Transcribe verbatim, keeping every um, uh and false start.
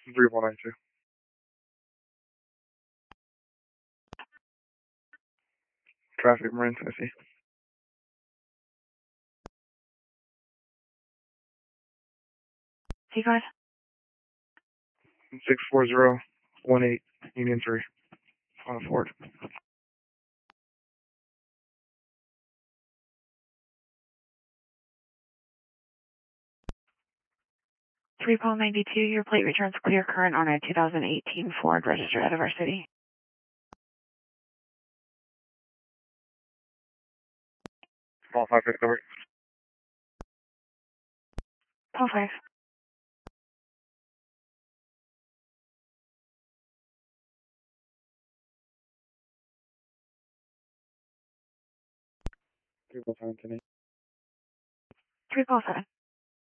three one nine two. Traffic, Marin, Tennessee. T five. six four zero one eight, Union three, on a Ford. three Paul ninety-two, your plate returns clear current on a two thousand eighteen Ford registered out of our city. Paul five six over. Paul five. three one seven ten eight. three Paul seven.